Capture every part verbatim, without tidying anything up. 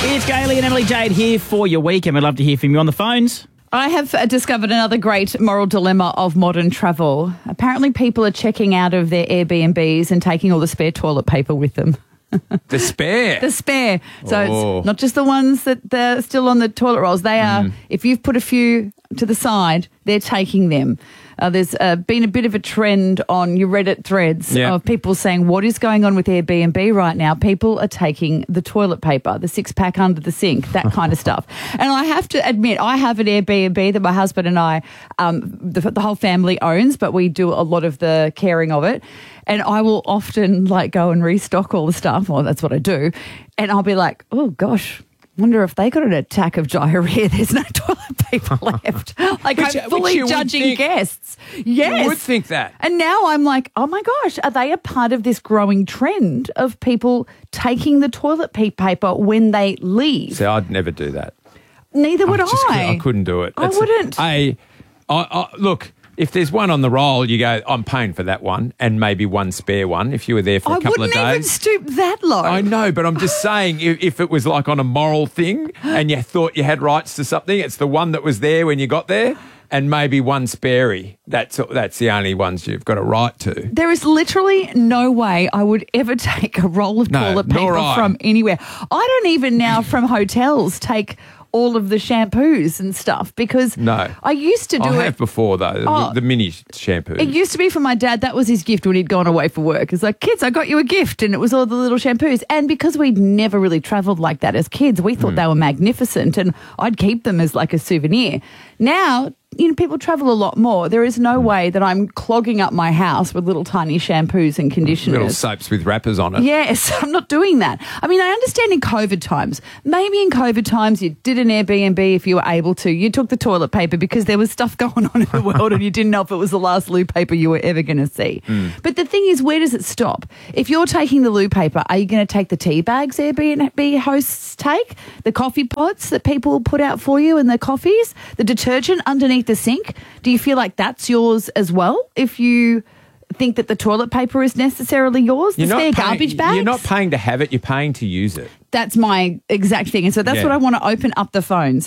It's Gailey and Emily Jade here for your week, and we'd love to hear from you on the phones. I have uh, discovered another great moral dilemma of modern travel. Apparently people are checking out of their Airbnbs and taking all the spare toilet paper with them. The spare? The spare. So Oh. it's not just the ones that they're still on the toilet rolls. They are, Mm. if you've put a few to the side, they're taking them. Uh, there's uh, been a bit of a trend on your Reddit threads Yeah. of people saying, what is going on with Airbnb right now? People are taking the toilet paper, the six pack under the sink, that kind of stuff. And I have to admit, I have an Airbnb that my husband and I, um, the, the whole family owns, but we do a lot of the caring of it. And I will often like go and restock all the stuff. Well, that's what I do. And I'll be like, oh gosh, wonder if they got an attack of diarrhea. There's no toilet paper left. Like Which- I'm fully which you would judging think- guests. Yes. You would think that. And now I'm like, oh my gosh, are they a part of this growing trend of people taking the toilet pe- paper when they leave? See, I'd never do that. Neither would I, just I. couldn't- I couldn't do it. I wouldn't. A, I, I, look, if there's one on the roll, you go, I'm paying for that one, and maybe one spare one if you were there for a I couple of wouldn't even days. stoop that low. I know, but I'm just saying, if, if it was like on a moral thing and you thought you had rights to something, it's the one that was there when you got there, and maybe one sparey. That's that's the only ones you've got a right to. There is literally no way I would ever take a roll of No, toilet nor paper I. from anywhere. I don't even now from hotels take all of the shampoos and stuff because No. I used to do I it. have before, though, Oh. the, the mini shampoo. It used to be for my dad. That was his gift when he'd gone away for work. It's like, kids, I got you a gift. And it was all the little shampoos. And because we'd never really travelled like that as kids, we thought they were magnificent and I'd keep them as like a souvenir. Now, you know, people travel a lot more. There is no way that I'm clogging up my house with little tiny shampoos and conditioners. Little soaps with wrappers on it. Yes, I'm not doing that. I mean, I understand in COVID times. Maybe in COVID times you did an Airbnb if you were able to. You took the toilet paper because there was stuff going on in the world and you didn't know if it was the last loo paper you were ever going to see. Mm. But the thing is, where does it stop? If you're taking the loo paper, are you going to take the tea bags Airbnb hosts take? The coffee pots that people will put out for you and the coffees? The detergent underneath the sink? Do you feel like that's yours as well? If you think that the toilet paper is necessarily yours, the You're spare not paying, garbage bags? You're not paying to have it, you're paying to use it. That's my exact thing. And so that's Yeah. what I want to open up the phones.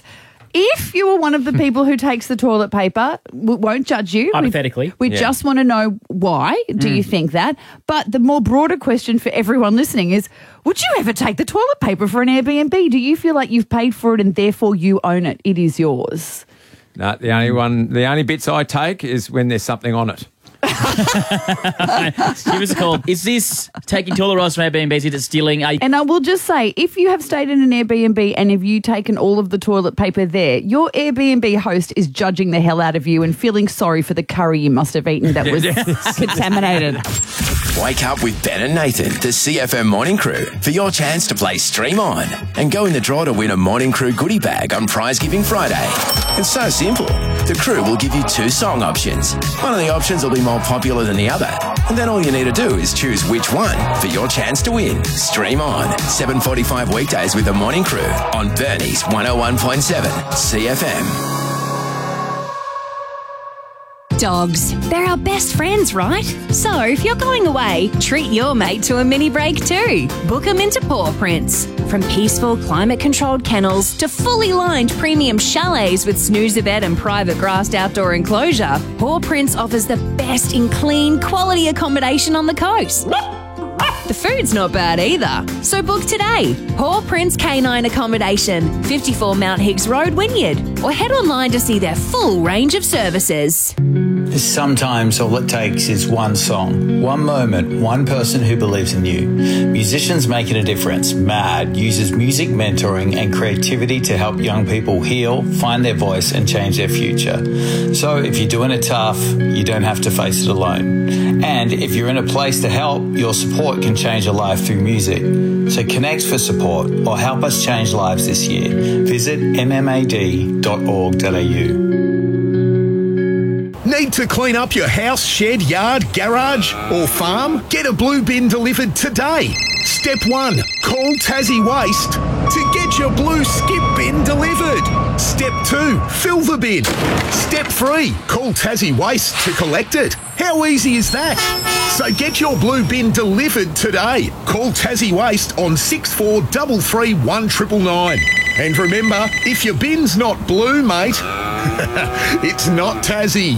If you are one of the people who takes the toilet paper, we won't judge you. We- Hypothetically. We, Yeah. just want to know why do you think that? But the more broader question for everyone listening is, would you ever take the toilet paper for an Airbnb? Do you feel like you've paid for it and therefore you own it? It is yours. No, the only one, the only bits I take is when there's something on it. Give us a call. Is this taking toilet rolls from Airbnbs? Is it stealing? Are you- And I will just say, if you have stayed in an Airbnb and if you taken all of the toilet paper there, your Airbnb host is judging the hell out of you and feeling sorry for the curry you must have eaten that was contaminated. Wake up with Ben and Nathan, the C F M Morning Crew, for your chance to play Stream On and go in the draw to win a Morning Crew goodie bag on Prize Giving Friday. It's so simple. The crew will give you two song options. One of the options will be more popular than the other. And then all you need to do is choose which one for your chance to win. Stream On, seven forty-five weekdays with the Morning Crew on Bernie's one oh one point seven C F M. Dogs. They're our best friends, right? So if you're going away, treat your mate to a mini break too. Book them into Paw Prints. From peaceful, climate-controlled kennels to fully lined premium chalets with snoozer bed and private grassed outdoor enclosure, Paw Prints offers the best in clean, quality accommodation on the coast. The food's not bad either. So book today. Paw Prints Canine Accommodation, fifty-four Mount Higgs Road, Wynyard. Or head online to see their full range of services. Sometimes all it takes is one song, one moment, one person who believes in you. Musicians Making a Difference, MAD, uses music mentoring and creativity to help young people heal, find their voice and change their future. So if you're doing it tough, you don't have to face it alone. And if you're in a place to help, your support can change a life through music. So connect for support or help us change lives this year. Visit m m a d dot org dot a u. Need to clean up your house, shed, yard, garage or farm? Get a blue bin delivered today. Step one, call Tassie Waste to get your blue skip bin delivered. Step two, fill the bin. Step three, call Tassie Waste to collect it. How easy is that? So get your blue bin delivered today. Call Tassie Waste on six four three three one nine nine. And remember, if your bin's not blue, mate, it's not Tassie.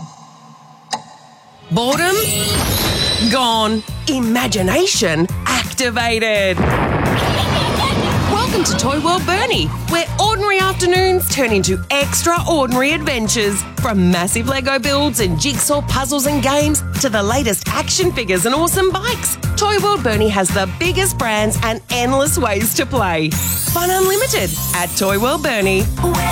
Boredom? Gone. Imagination activated. Welcome to Toy World Bernie, where ordinary afternoons turn into extraordinary adventures. From massive Lego builds and jigsaw puzzles and games to the latest action figures and awesome bikes, Toy World Bernie has the biggest brands and endless ways to play. Fun unlimited at Toy World Bernie.